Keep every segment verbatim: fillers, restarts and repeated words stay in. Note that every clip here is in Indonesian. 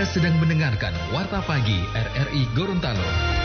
Anda sedang mendengarkan Warta Pagi R R I Gorontalo.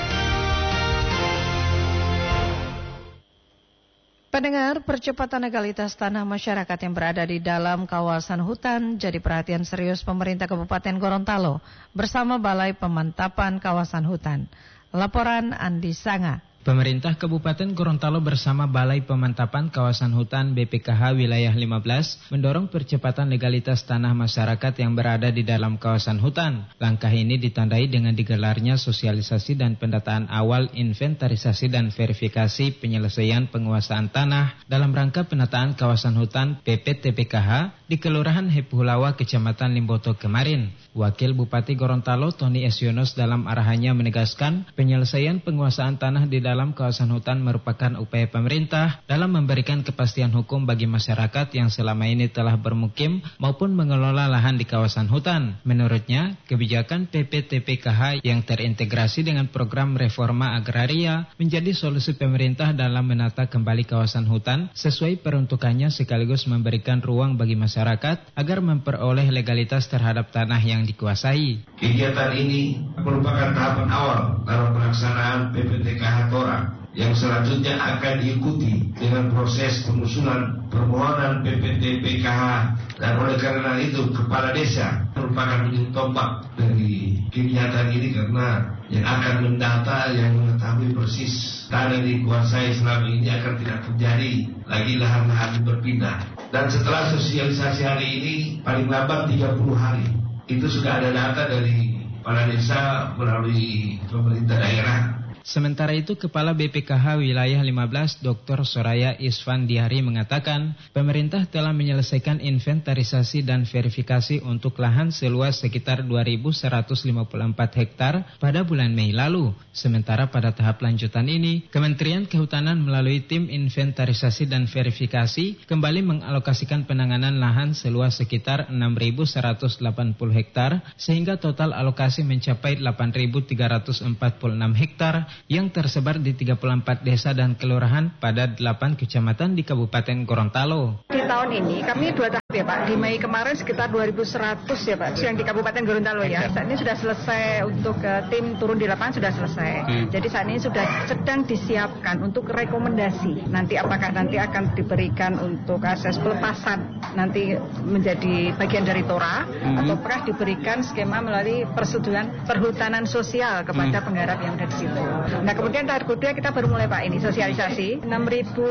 Pendengar, percepatan legalitas tanah masyarakat yang berada di dalam kawasan hutan jadi perhatian serius pemerintah Kabupaten Gorontalo bersama Balai Pemantapan Kawasan Hutan. Laporan Andi Sanga. Pemerintah Kabupaten Gorontalo bersama Balai Pemantapan Kawasan Hutan B P K H Wilayah lima belas mendorong percepatan legalitas tanah masyarakat yang berada di dalam kawasan hutan. Langkah ini ditandai dengan digelarnya sosialisasi dan pendataan awal inventarisasi dan verifikasi penyelesaian penguasaan tanah dalam rangka penataan kawasan hutan P P T P K H di Kelurahan Hepulawa, Kecamatan Limboto kemarin. Wakil Bupati Gorontalo Tony S. Yunus dalam arahannya menegaskan penyelesaian penguasaan tanah di dalam kawasan hutan merupakan upaya pemerintah dalam memberikan kepastian hukum bagi masyarakat yang selama ini telah bermukim maupun mengelola lahan di kawasan hutan. Menurutnya, kebijakan P P T P K H yang terintegrasi dengan program reforma agraria menjadi solusi pemerintah dalam menata kembali kawasan hutan sesuai peruntukannya sekaligus memberikan ruang bagi masyarakat agar memperoleh legalitas terhadap tanah yang dikuasai. Kegiatan ini merupakan tahapan awal dalam pelaksanaan P P T K H Tora yang selanjutnya akan diikuti dengan proses pengusulan permohonan P P T P K H, dan oleh karena itu Kepala Desa merupakan ujung tombak dari kegiatan ini karena yang akan mendata, yang mengetahui persis tanah dikuasai selama ini akan tidak terjadi lagi lahan-lahan berpindah. Dan setelah sosialisasi hari ini paling lambat tiga puluh hari itu sudah ada data dari kepala desa melalui pemerintah daerah. Sementara itu, Kepala B P K H Wilayah lima belas Doktor Soraya Isfandiari mengatakan pemerintah telah menyelesaikan inventarisasi dan verifikasi untuk lahan seluas sekitar dua ribu seratus lima puluh empat hektar pada bulan Mei lalu. Sementara pada tahap lanjutan ini, Kementerian Kehutanan melalui tim inventarisasi dan verifikasi kembali mengalokasikan penanganan lahan seluas sekitar enam ribu seratus delapan puluh hektar sehingga total alokasi mencapai delapan ribu tiga ratus empat puluh enam hektar yang tersebar di tiga puluh empat desa dan kelurahan pada delapan kecamatan di Kabupaten Gorontalo. Di tahun ini kami dua tahap ya Pak. Di Mei kemarin sekitar dua ribu seratus ya Pak, yang di Kabupaten Gorontalo ya. Saat ini sudah selesai untuk uh, tim turun di lapangan sudah selesai. Hmm. Jadi saat ini sudah sedang disiapkan untuk rekomendasi. Nanti apakah nanti akan diberikan untuk akses pelepasan nanti menjadi bagian dari Tora, hmm. atau apakah diberikan skema melalui persetujuan perhutanan sosial kepada hmm. penggarap yang ada di situ. Nah kemudian tahap kedua kita baru mulai Pak ini sosialisasi enam ribu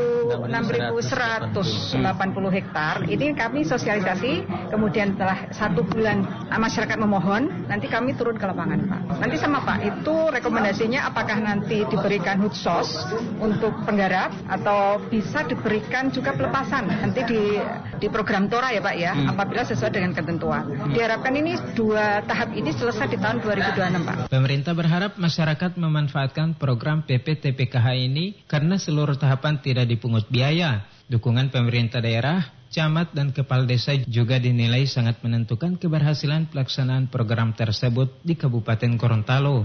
seratus delapan puluh hektar. Ini kami sosialisasi, kemudian setelah satu bulan masyarakat memohon, nanti kami turun ke lapangan Pak. Nanti sama Pak, itu rekomendasinya apakah nanti diberikan hutsos untuk penggarap atau bisa diberikan juga pelepasan nanti di di program Tora ya Pak ya, hmm. apabila sesuai dengan ketentuan. Diharapkan ini dua tahap ini selesai di tahun dua ribu dua puluh enam Pak. Pemerintah berharap masyarakat memanfaatkan program P P T P K H ini karena seluruh tahapan tidak dipungut biaya. Dukungan pemerintah daerah, camat dan kepala desa juga dinilai sangat menentukan keberhasilan pelaksanaan program tersebut di Kabupaten Gorontalo.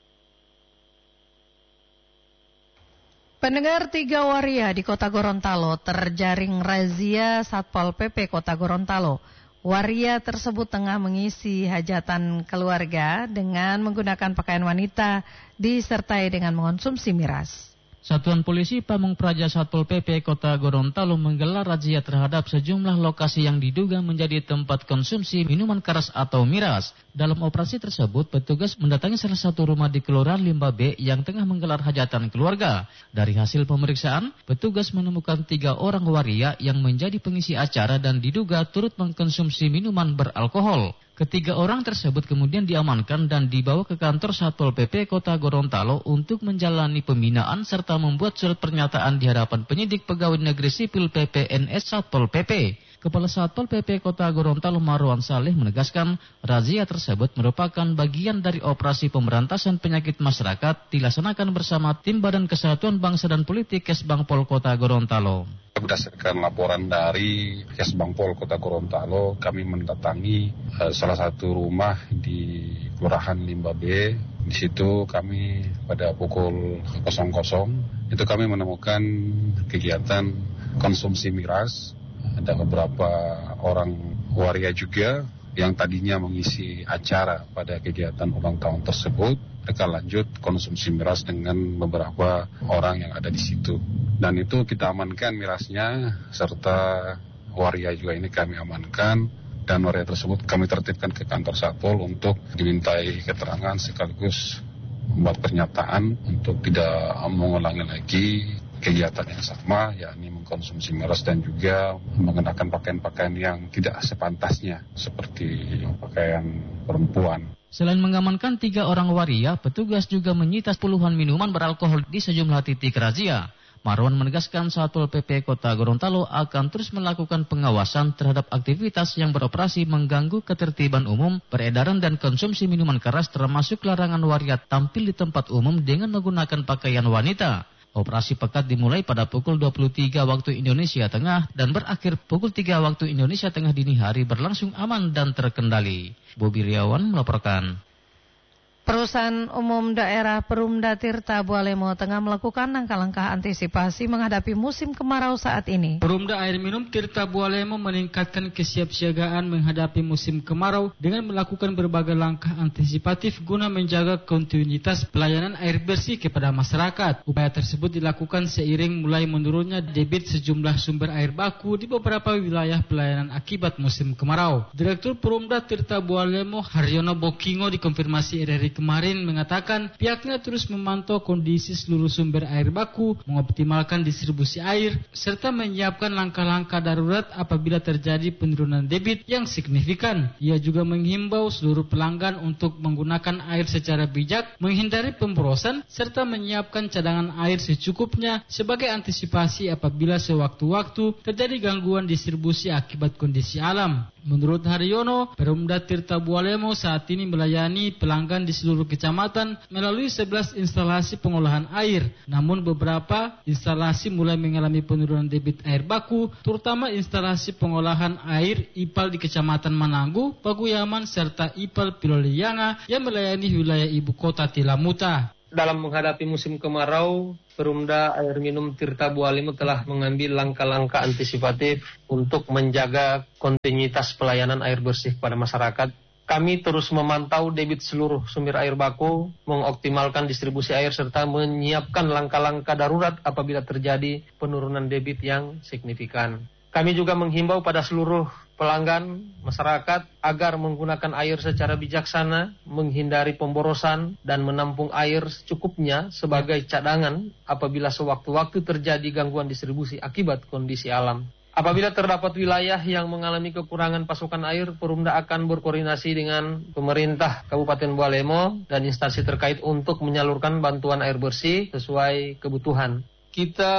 Pendengar, tiga waria di Kota Gorontalo terjaring razia Satpol P P Kota Gorontalo. Waria tersebut tengah mengisi hajatan keluarga dengan menggunakan pakaian wanita disertai dengan mengonsumsi miras. Satuan Polisi Pamung Praja Satpol P P Kota Gorontalo menggelar razia terhadap sejumlah lokasi yang diduga menjadi tempat konsumsi minuman keras atau miras. Dalam operasi tersebut, petugas mendatangi salah satu rumah di Kelurahan Limba B yang tengah menggelar hajatan keluarga. Dari hasil pemeriksaan, petugas menemukan tiga orang waria yang menjadi pengisi acara dan diduga turut mengkonsumsi minuman beralkohol. Ketiga orang tersebut kemudian diamankan dan dibawa ke kantor Satpol P P Kota Gorontalo untuk menjalani pembinaan serta membuat surat pernyataan di hadapan penyidik pegawai negeri sipil P P N S Satpol P P. Kepala Satpol P P Kota Gorontalo Marwan Saleh menegaskan razia tersebut merupakan bagian dari operasi pemberantasan penyakit masyarakat dilaksanakan bersama tim Badan Kesatuan Bangsa dan Politik Kesbangpol Kota Gorontalo. Berdasarkan laporan dari Kesbangpol Kota Gorontalo, kami mendatangi uh, salah satu rumah di Kelurahan Limba B. Di situ kami pada pukul nol nol itu kami menemukan kegiatan konsumsi miras. Ada beberapa orang waria juga yang tadinya mengisi acara pada kegiatan ulang tahun tersebut, mereka lanjut konsumsi miras dengan beberapa orang yang ada di situ. Dan itu kita amankan mirasnya, serta waria juga ini kami amankan, dan waria tersebut kami tertibkan ke kantor Satpol untuk dimintai keterangan sekaligus membuat pernyataan untuk tidak mengulangi lagi kegiatan yang sama, yakni mengkonsumsi miras dan juga mengenakan pakaian-pakaian yang tidak sepantasnya seperti pakaian perempuan. Selain mengamankan tiga orang waria, petugas juga menyita puluhan minuman beralkohol di sejumlah titik razia. Marwan menegaskan Satpol P P Kota Gorontalo akan terus melakukan pengawasan terhadap aktivitas yang beroperasi mengganggu ketertiban umum, peredaran dan konsumsi minuman keras, termasuk larangan waria tampil di tempat umum dengan menggunakan pakaian wanita. Operasi pekat dimulai pada pukul dua puluh tiga waktu Indonesia Tengah dan berakhir pukul tiga waktu Indonesia Tengah dini hari, berlangsung aman dan terkendali. Bobi Riawan melaporkan. Perusahaan Umum Daerah Perumda Tirta Bualemo tengah melakukan langkah-langkah antisipasi menghadapi musim kemarau saat ini. Perumda Air Minum Tirta Bualemo meningkatkan kesiapsiagaan menghadapi musim kemarau dengan melakukan berbagai langkah antisipatif guna menjaga kontinuitas pelayanan air bersih kepada masyarakat. Upaya tersebut dilakukan seiring mulai menurunnya debit sejumlah sumber air baku di beberapa wilayah pelayanan akibat musim kemarau. Direktur Perumda Tirta Bualemo Haryono Bokingo dikonfirmasi R R I kemarin mengatakan pihaknya terus memantau kondisi seluruh sumber air baku, mengoptimalkan distribusi air, serta menyiapkan langkah-langkah darurat apabila terjadi penurunan debit yang signifikan. Ia juga menghimbau seluruh pelanggan untuk menggunakan air secara bijak, menghindari pemborosan, serta menyiapkan cadangan air secukupnya sebagai antisipasi apabila sewaktu-waktu terjadi gangguan distribusi akibat kondisi alam. Menurut Haryono, Perumda Tirta Bualemo saat ini melayani pelanggan di seluruh kecamatan melalui sebelas instalasi pengolahan air. Namun beberapa instalasi mulai mengalami penurunan debit air baku, terutama instalasi pengolahan air I P A L di Kecamatan Mananggu, Paguyaman, serta I P A L Pilolianga yang melayani wilayah ibu kota Tilamuta. Dalam menghadapi musim kemarau, Perumda Air Minum Tirta Bualemo telah mengambil langkah-langkah antisipatif untuk menjaga kontinuitas pelayanan air bersih kepada masyarakat. Kami terus memantau debit seluruh sumber air baku, mengoptimalkan distribusi air, serta menyiapkan langkah-langkah darurat apabila terjadi penurunan debit yang signifikan. Kami juga menghimbau pada seluruh pelanggan masyarakat agar menggunakan air secara bijaksana, menghindari pemborosan, dan menampung air secukupnya sebagai cadangan apabila sewaktu-waktu terjadi gangguan distribusi akibat kondisi alam. Apabila terdapat wilayah yang mengalami kekurangan pasokan air, Perumda akan berkoordinasi dengan pemerintah Kabupaten Bualemo dan instansi terkait untuk menyalurkan bantuan air bersih sesuai kebutuhan. Kita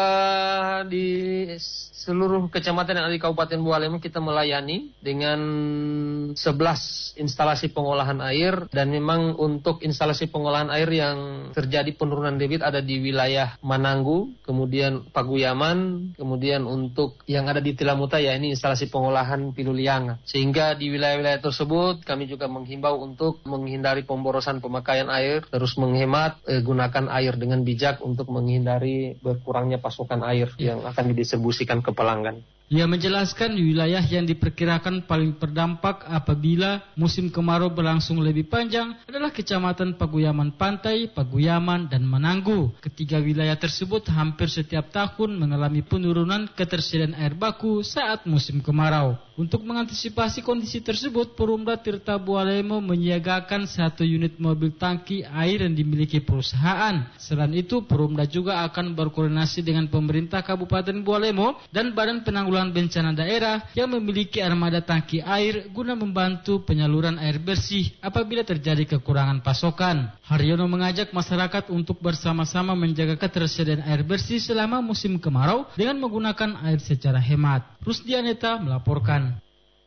di seluruh kecamatan yang ada di Kabupaten Bualemo kita melayani dengan sebelas instalasi pengolahan air, dan memang untuk instalasi pengolahan air yang terjadi penurunan debit ada di wilayah Mananggu, kemudian Paguyaman, kemudian untuk yang ada di Tilamuta ya ini instalasi pengolahan Pilolianga. Sehingga di wilayah-wilayah tersebut kami juga menghimbau untuk menghindari pemborosan pemakaian air, terus menghemat, eh, gunakan air dengan bijak untuk menghindari kurangnya pasokan air yang akan didistribusikan ke pelanggan. Ia menjelaskan wilayah yang diperkirakan paling terdampak apabila musim kemarau berlangsung lebih panjang adalah Kecamatan Paguyaman Pantai, Paguyaman, dan Mananggu. Ketiga wilayah tersebut hampir setiap tahun mengalami penurunan ketersediaan air baku saat musim kemarau. Untuk mengantisipasi kondisi tersebut, Perumda Tirta Bualemo menyiagakan satu unit mobil tangki air yang dimiliki perusahaan. Selain itu, Perumda juga akan berkoordinasi dengan pemerintah Kabupaten Bualemo dan Badan Penanggulangan Bencana Daerah yang memiliki armada tangki air guna membantu penyaluran air bersih apabila terjadi kekurangan pasokan. Haryono mengajak masyarakat untuk bersama-sama menjaga ketersediaan air bersih selama musim kemarau dengan menggunakan air secara hemat. Rusdianeta melaporkan.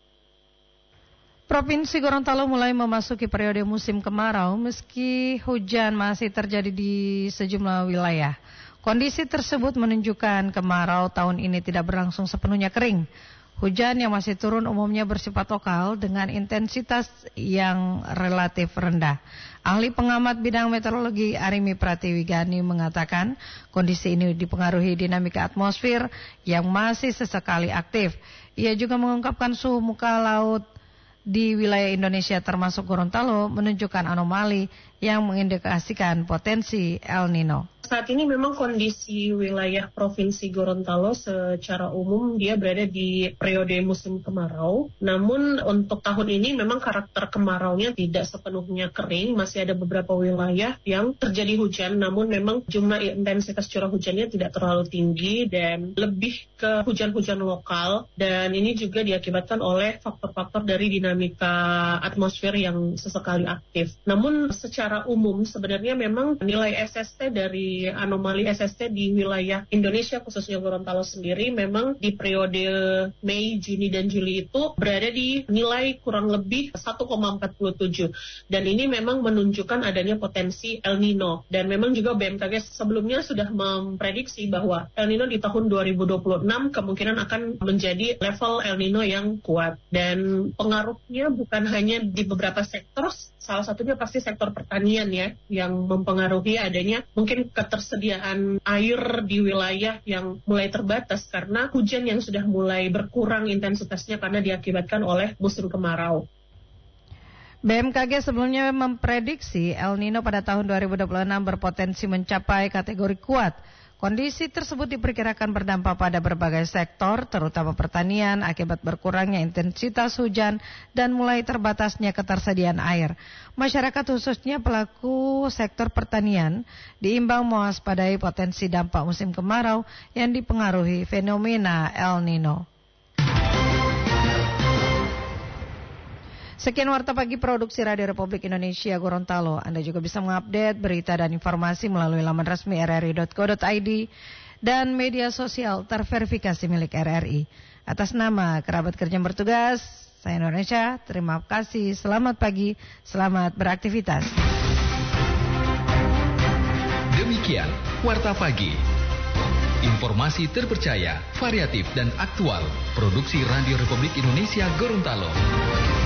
Provinsi Gorontalo mulai memasuki periode musim kemarau meski hujan masih terjadi di sejumlah wilayah. Kondisi tersebut menunjukkan kemarau tahun ini tidak berlangsung sepenuhnya kering. Hujan yang masih turun umumnya bersifat lokal dengan intensitas yang relatif rendah. Ahli pengamat bidang meteorologi Arimi Pratiwigani mengatakan kondisi ini dipengaruhi dinamika atmosfer yang masih sesekali aktif. Ia juga mengungkapkan suhu muka laut di wilayah Indonesia termasuk Gorontalo menunjukkan anomali yang mengindikasikan potensi El Nino. Saat ini memang kondisi wilayah Provinsi Gorontalo secara umum dia berada di periode musim kemarau. Namun untuk tahun ini memang karakter kemaraunya tidak sepenuhnya kering. Masih ada beberapa wilayah yang terjadi hujan, namun memang jumlah intensitas curah hujannya tidak terlalu tinggi dan lebih ke hujan-hujan lokal. Dan ini juga diakibatkan oleh faktor-faktor dari dinamika atmosfer yang sesekali aktif. Namun secara umum sebenarnya memang nilai S S T dari anomali S S T di wilayah Indonesia khususnya Gorontalo sendiri memang di periode Mei, Juni dan Juli itu berada di nilai kurang lebih satu koma empat tujuh dan ini memang menunjukkan adanya potensi El Nino dan memang juga B M K G sebelumnya sudah memprediksi bahwa El Nino di tahun dua ribu dua puluh enam kemungkinan akan menjadi level El Nino yang kuat dan pengaruhnya bukan hanya di beberapa sektor, salah satunya pasti sektor pertanian ya yang mempengaruhi adanya mungkin ketersediaan air di wilayah yang mulai terbatas karena hujan yang sudah mulai berkurang intensitasnya karena diakibatkan oleh musim kemarau. B M K G sebelumnya memprediksi El Nino pada tahun dua ribu dua puluh enam berpotensi mencapai kategori kuat. Kondisi tersebut diperkirakan berdampak pada berbagai sektor, terutama pertanian, akibat berkurangnya intensitas hujan dan mulai terbatasnya ketersediaan air. Masyarakat khususnya pelaku sektor pertanian diimbau mewaspadai potensi dampak musim kemarau yang dipengaruhi fenomena El Nino. Sekian Warta Pagi Produksi Radio Republik Indonesia Gorontalo. Anda juga bisa mengupdate berita dan informasi melalui laman resmi r r i dot co dot i d dan media sosial terverifikasi milik R R I. Atas nama kerabat kerja yang bertugas, saya Indonesia, terima kasih, selamat pagi, selamat beraktivitas. Demikian Warta Pagi. Informasi terpercaya, variatif dan aktual. Produksi Radio Republik Indonesia Gorontalo.